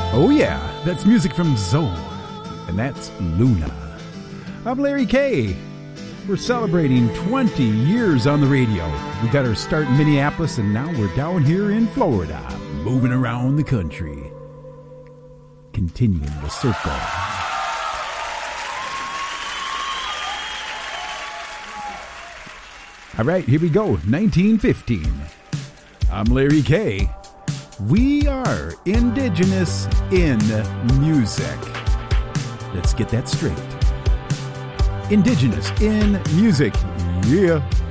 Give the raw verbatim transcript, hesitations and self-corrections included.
Oh yeah, that's music from Zoe, and that's Luna. I'm Larry K. We're celebrating twenty years on the radio. We got our start in Minneapolis, and now we're down here in Florida, moving around the country. Continuing the circle. All right, here we go. nineteen fifteen. I'm Larry K. We are indigenous in music. Let's get that straight. Indigenous in music. Yeah.